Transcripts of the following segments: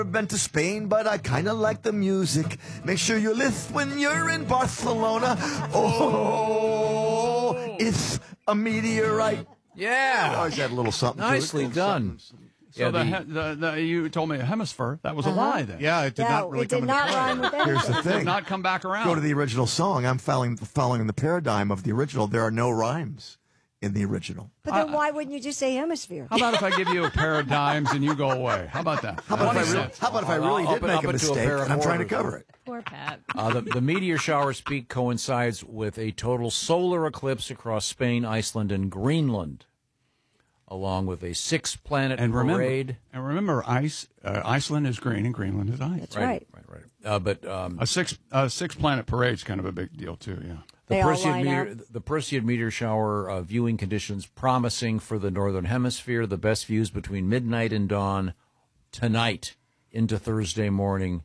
Been to Spain, but I kind of like the music. Make sure you lift when you're in Barcelona. Oh, it's a meteorite. Yeah. Always had a little something Nicely to it. done. So you told me a hemisphere. That was a lie then. Yeah, it did not really come into play. rhyme with Here's the Did thing. not come back around. Go to the original song. I'm following the paradigm of the original. There are no rhymes in the original. But then why wouldn't you just say hemisphere? How about if I give you a pair of dimes and you go away? How about that? How about 20 if I really, cents. how about if I really Up did it- make up a it to a mistake pair of and I'm trying to quarters. cover it? Poor Pat. The meteor shower speak coincides with a total solar eclipse across Spain, Iceland, and Greenland, along with a 6-planet parade. Remember, Iceland is green and Greenland is ice. That's right. Right. But A six planet parade is kind of a big deal too. Yeah. They all line The Perseid meteor shower viewing conditions promising for the northern hemisphere. The best views between midnight and dawn tonight into Thursday morning.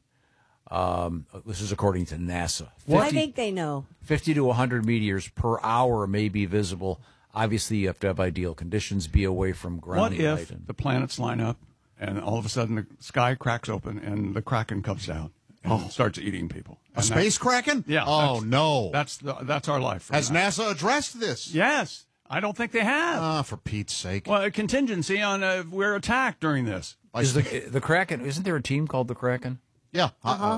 This is according to NASA. I think they know. 50 to 100 meteors per hour may be visible. Obviously, you have to have ideal conditions, be away from ground What light. if the planets line up and all of a sudden the sky cracks open and the Kraken comes out and starts eating people? A space kraken? Yeah. Oh, no. That's our life. Has NASA addressed this? Yes. I don't think they have. For Pete's sake. Well, a contingency on we're attacked during this. Is the Kraken? Isn't there a team called the Kraken? Yeah.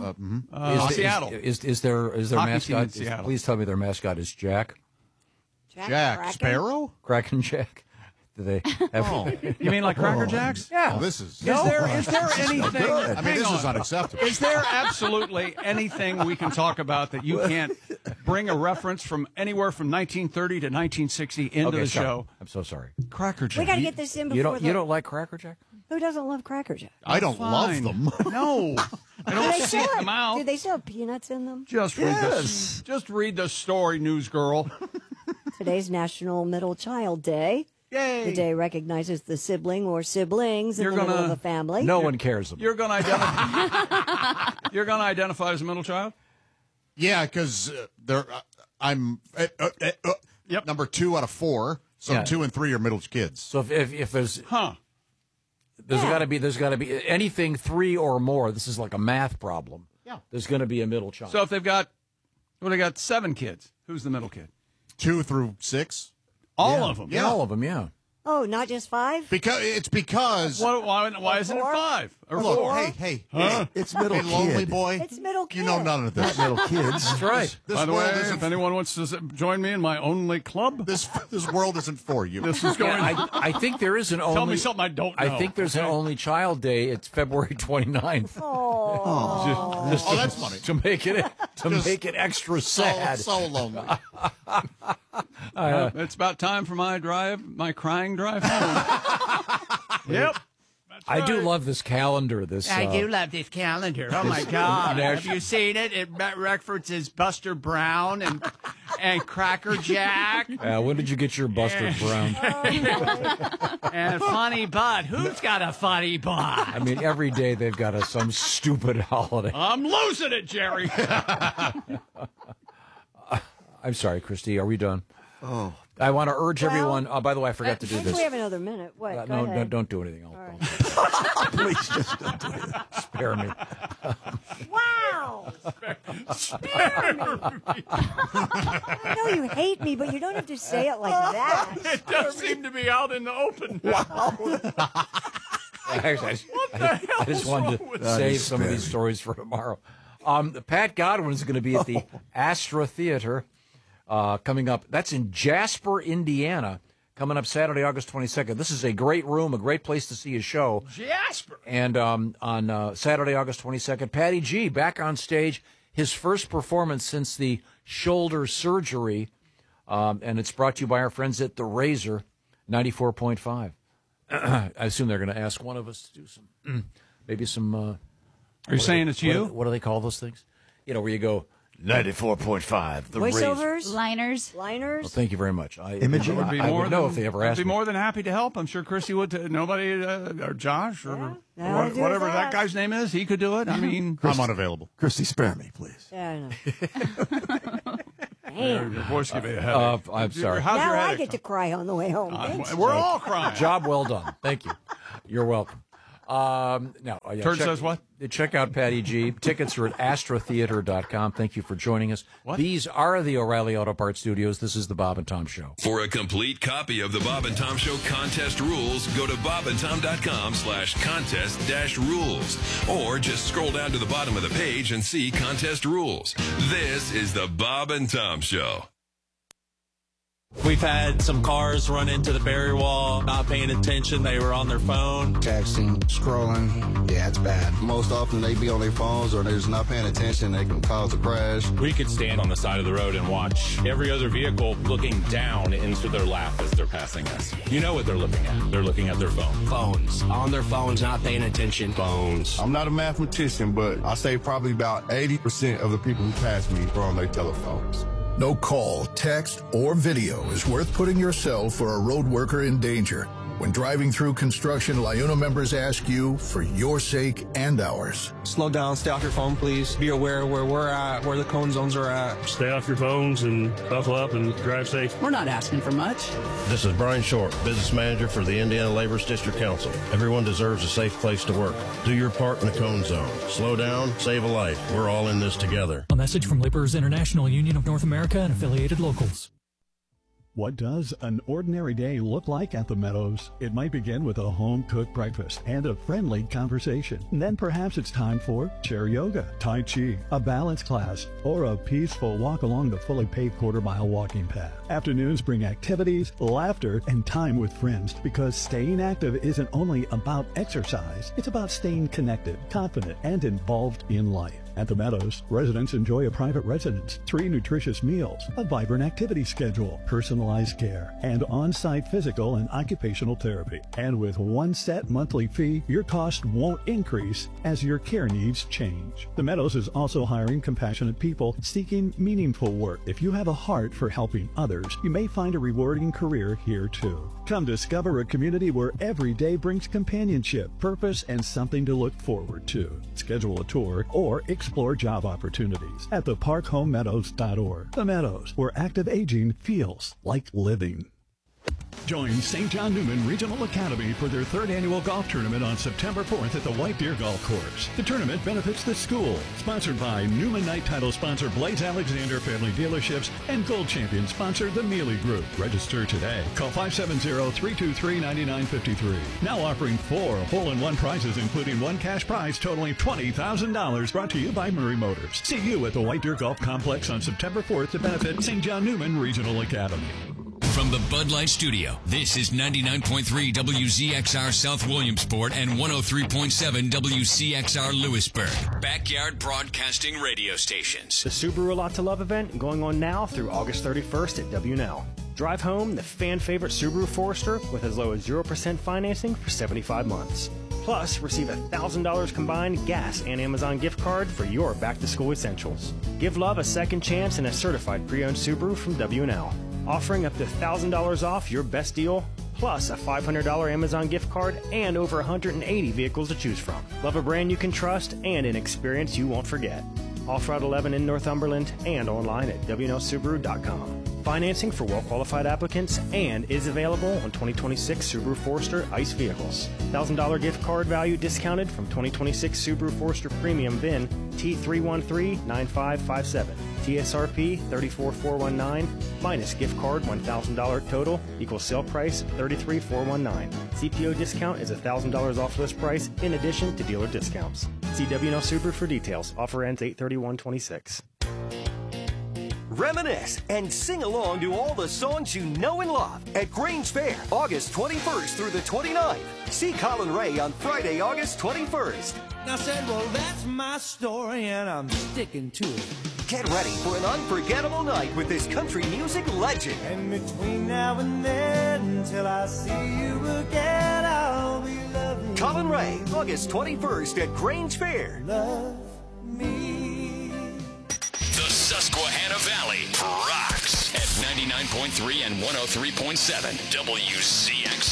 Seattle. Is their Hockey team in mascot? Seattle. Please tell me their mascot is Jack. Jack Kraken? Sparrow? Kraken Jack. Do they have? You mean like Cracker Jacks? Yeah. Oh, this is. Is there anything? I mean, hang this is on. unacceptable. Is there absolutely anything we can talk about that you can't bring a reference from anywhere from 1930 to 1960 into Okay, the sorry. show? I'm so sorry. Cracker Jack. We got to get this in before You don't like Cracker Jack? Who doesn't love Cracker Jack? I don't Fine. love them. No, I Do don't they seek still them have, out. do they still have peanuts in them? Just read the story, news girl. Today's National Middle Child Day. Yay! The day recognizes the sibling or siblings in You're the middle gonna- of a family. No one cares about. You're going to identify. You're going to identify as a middle child. Yeah, because I'm Yep. number 2 out of 4. So Yeah. 2 and 3 are middle kids. So if there's Huh? there's got to be anything 3 or more. This is like a math problem. Yeah. There's going to be a middle child. So if they got 7 kids, who's the middle kid? 2 through 6. All of them. Yeah, all of them. Yeah. Oh, not just 5? Because Why isn't it 5 or look, 4? hey, It's middle hey, lonely kid. boy. It's middle kid. You know none of this. Middle kids. That's right. This By the world way, isn't if anyone wants to join me in my only club, this world isn't for you. this is going. I think there is an only. Tell me something I don't know. I think there's an only child day. It's February 29th. Oh. Just Oh, that's funny. To make it extra sad. So lonely. It's about time for my crying drive home. Yep. That's I do right. love this calendar. I do love this calendar. Oh my God! Have you seen it? It references Buster Brown and Cracker Jack When did you get your Buster Brown? and Funny Bud. Who's got a funny butt? I mean, every day they've got some stupid holiday. I'm losing it, Jerry. I'm sorry, Christy. Are we done? Oh, I want to urge everyone. Oh, by the way, I forgot to do I think this. we have another minute. What? Go No, ahead. don't do anything else. right. Please just don't do it. Spare me. Wow! I know you hate me, but you don't have to say it like that. It does seem to be out in the open. Actually, I just wanted to save some of these stories for tomorrow. Pat Godwin is going to be at the Astra Theater coming up. That's in Jasper, Indiana, coming up Saturday, August 22nd. This is a great room, a great place to see a show. Jasper. And on Saturday, August 22nd, Patty G back on stage, his first performance since the shoulder surgery. And it's brought to you by our friends at The Razor, 94.5. I assume they're going to ask one of us to do maybe some. Are you saying it's you? What do they call those things? You know, where you go 94.5. The Razor. Voiceovers? Liners. Liners? Well, thank you very much. Imaging? Would be I more would know than- if they ever I'd asked be me. more than happy to help. I'm sure Chrissy would. Nobody, or Josh, or Yeah, I'll do whatever that. that guy's name is, he could do it. I mean, I'm unavailable. Christy, spare me, please. Yeah, I know. your Damn. voice could be a headache. I'm sorry. How's your Now I headache? get to cry on the way home. Thanks. We're all crying. Job well done. Thank you. You're welcome. Turd says what? Check out Patty G. Tickets are at astrotheater.com. Thank you for joining us. These are the O'Reilly Auto Parts Studios. This is the Bob and Tom Show. For a complete copy of the Bob and Tom Show contest rules, go to bobandtom.com/contest-rules. Or just scroll down to the bottom of the page and see contest rules. This is the Bob and Tom Show. We've had some cars run into the barrier wall, not paying attention. They were on their phone. Texting, scrolling. Yeah, it's bad. Most often they be on their phones or they're just not paying attention. They can cause a crash. We could stand on the side of the road and watch every other vehicle looking down into their lap as they're passing us. You know what they're looking at. They're looking at their phone. Phones. On their phones, not paying attention. Phones. I'm not a mathematician, but I say probably about 80% of the people who pass me are on their telephones. No call, text, or video is worth putting yourself or a road worker in danger. When driving through construction, LIUNA members ask you, for your sake and ours. Slow down, stay off your phone, please. Be aware where we're at, where the cone zones are at. Stay off your phones and buckle up and drive safe. We're not asking for much. This is Brian Short, business manager for the Indiana Labor's District Council. Everyone deserves a safe place to work. Do your part in the cone zone. Slow down, save a life. We're all in this together. A message from Laborers International Union of North America and affiliated locals. What does an ordinary day look like at the Meadows? It might begin with a home-cooked breakfast and a friendly conversation. And then perhaps it's time for chair yoga, Tai Chi, a balance class, or a peaceful walk along the fully paved quarter-mile walking path. Afternoons bring activities, laughter, and time with friends because staying active isn't only about exercise. It's about staying connected, confident, and involved in life. At the Meadows, residents enjoy a private residence, 3 nutritious meals, a vibrant activity schedule, personalized care, and on-site physical and occupational therapy. And with one set monthly fee, your cost won't increase as your care needs change. The Meadows is also hiring compassionate people seeking meaningful work. If you have a heart for helping others, you may find a rewarding career here too. Come discover a community where every day brings companionship, purpose, and something to look forward to. Schedule a tour or explore job opportunities at theparkhomemeadows.org. The Meadows, where active aging feels like living. Join St. John Newman Regional Academy for their 3rd annual golf tournament on September 4th at the White Deer Golf Course. The tournament benefits the school. Sponsored by Newman Night title sponsor Blaze Alexander Family Dealerships and Gold Champion sponsor the Mealy Group. Register today. Call 570-323-9953. Now offering 4 hole-in-one prizes, including 1 cash prize totaling $20,000. Brought to you by Murray Motors. See you at the White Deer Golf Complex on September 4th to benefit St. John Newman Regional Academy. From the Bud Light Studio, this is 99.3 WZXR South Williamsport and 103.7 WCXR Lewisburg. Backyard Broadcasting Radio Stations. The Subaru A Lot to Love event going on now through August 31st at WNL. Drive home the fan-favorite Subaru Forester with as low as 0% financing for 75 months. Plus, receive $1,000 combined gas and Amazon gift card for your back-to-school essentials. Give love a second chance in a certified pre-owned Subaru from WNL. Offering up to $1,000 off your best deal, plus a $500 Amazon gift card and over 180 vehicles to choose from. Love a brand you can trust and an experience you won't forget. Off Route 11 in Northumberland and online at WNLSubaru.com. Financing for well-qualified applicants and is available on 2026 Subaru Forester ICE vehicles. $1,000 gift card value discounted from 2026 Subaru Forester Premium VIN T3139557. TSRP 34419 minus gift card $1,000 total equals sale price 33419. CPO discount is $1,000 off list price in addition to dealer discounts. See WNL Subaru for details. Offer ends 8/31/26. Reminisce and sing along to all the songs you know and love at Grange Fair, August 21st through the 29th. See Colin Ray on Friday, August 21st. I said, well, that's my story, and I'm sticking to it. Get ready for an unforgettable night with this country music legend. And between now and then, until I see you again, I'll be loving Colin Ray, August 21st at Grange Fair. Love me. The Susquehanna Valley rocks at 99.3 and 103.7 WCX.